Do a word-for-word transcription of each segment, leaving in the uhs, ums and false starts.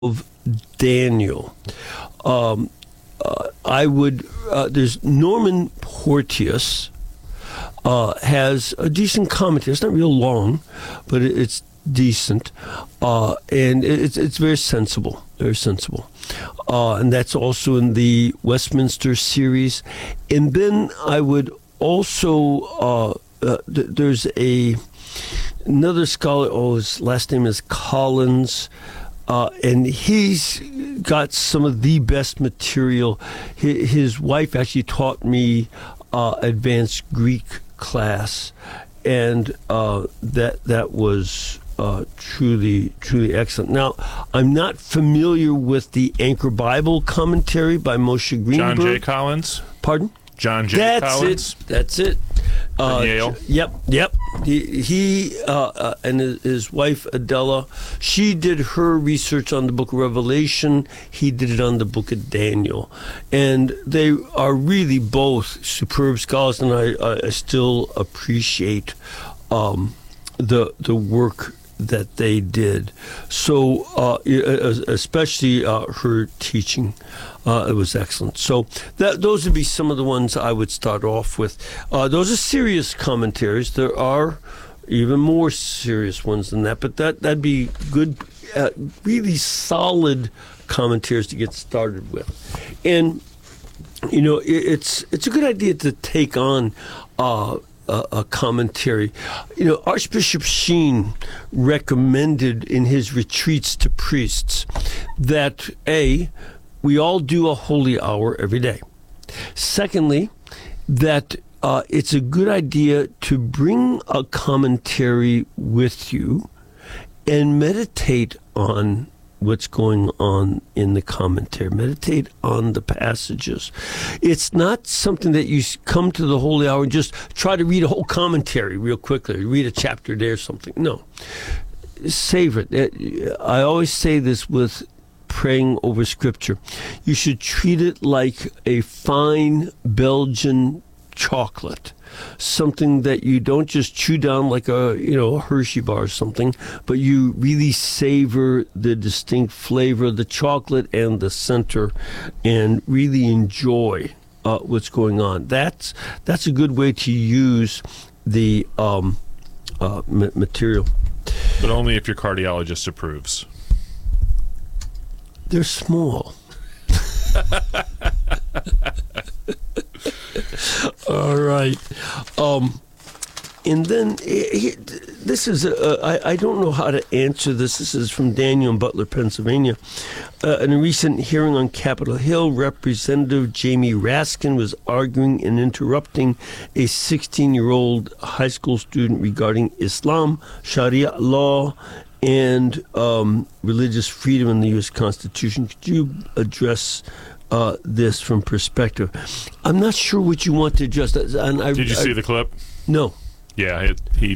of Daniel. Um, uh, I would, uh, there's Norman Porteous uh, has a decent commentary. It's not real long, but it, it's decent. Uh, and it's, it's very sensible, very sensible. Uh, and that's also in the Westminster series. And then I would also, uh, uh, th- there's a, another scholar, oh, his last name is Collins, Uh, and he's got some of the best material. His, his wife actually taught me uh, advanced Greek class, and uh, that that was uh, truly truly excellent. Now, I'm not familiar with the Anchor Bible commentary by Moshe Greenberg. John J. Collins. Pardon? John J. That's Collins. it. That's it. From Uh, Yale. Yep, yep. He, he uh, uh, and his, his wife Adela, she did her research on the Book of Revelation. He did it on the Book of Daniel, and they are really both superb scholars. And I, I still appreciate um, the the work that they did. So, uh, especially uh, her teaching, uh, it was excellent. So, that those would be some of the ones I would start off with. Uh, those are serious commentaries. There are even more serious ones than that, but that that'd be good, uh, really solid commentaries to get started with. And you know, it, it's it's a good idea to take on Uh, A, a commentary. You know, Archbishop Sheen recommended in his retreats to priests that A, we all do a holy hour every day. Secondly, that uh, it's a good idea to bring a commentary with you and meditate on what's going on in the commentary. Meditate on the passages. It's not something that you come to the holy hour and just try to read a whole commentary real quickly, read a chapter there or something. No. Savor it. I always say this with praying over Scripture. You should treat it like a fine Belgian chocolate, something that you don't just chew down like a you know a Hershey bar or something, but you really savor the distinct flavor of the chocolate and the center, and really enjoy uh, what's going on. That's that's a good way to use the um, uh, ma- material. But only if your cardiologist approves. They're small. All right. Um, and then he, this is, a, I, I don't know how to answer this. This is from Daniel in Butler, Pennsylvania. Uh, in a recent hearing on Capitol Hill, Representative Jamie Raskin was arguing and interrupting a sixteen-year-old high school student regarding Islam, Sharia law, and um, religious freedom in the U S Constitution. Could you address Uh, this from perspective? I'm not sure what you want to adjust. And I, Did you I, see the clip? No. Yeah, it, he.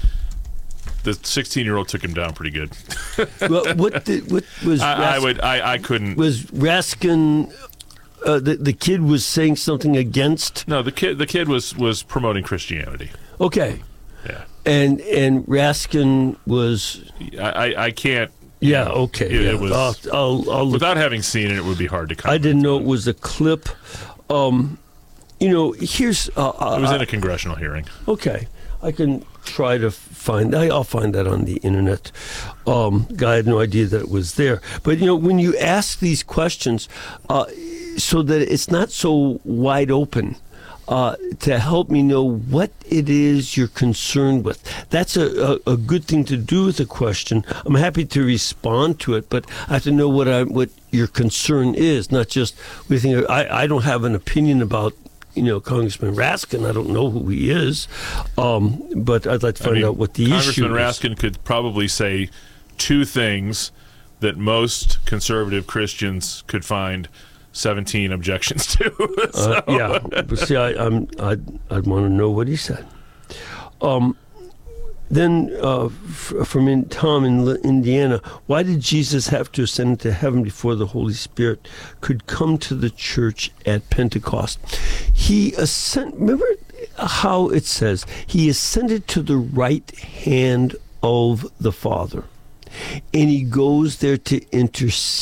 The sixteen-year-old took him down pretty good. Well, what did, what was? I, Raskin, I would. I, I couldn't. Was Raskin? Uh, the the kid was saying something against. No, the kid. The kid was was promoting Christianity. Okay. Yeah. And and Raskin was. I I, I can't. Yeah, okay. It, yeah. it was, I'll, I'll, I'll look. without having seen it, it would be hard to comment. I didn't know it was a clip. Um, you know, here's... Uh, it was uh, in a congressional hearing. Okay. I can try to find... I, I'll find that on the internet. Um, guy had no idea that it was there. But, you know, when you ask these questions, uh, so that it's not so wide open, Uh, to help me know what it is you're concerned with. That's a, a, a good thing to do with a question. I'm happy to respond to it, but I have to know what I, what your concern is, not just we think I, I don't have an opinion about you know Congressman Raskin. I don't know who he is, um, but I'd like to find I mean, out what the issue is. Congressman Raskin could probably say two things that most conservative Christians could find seventeen objections to. So. uh, yeah, but see, I, I'm, I'd, I'd want to know what he said. Um, then uh, f- from in, Tom in L- Indiana, why did Jesus have to ascend into heaven before the Holy Spirit could come to the church at Pentecost? He ascended, remember how it says, he ascended to the right hand of the Father. and he goes there to intercede.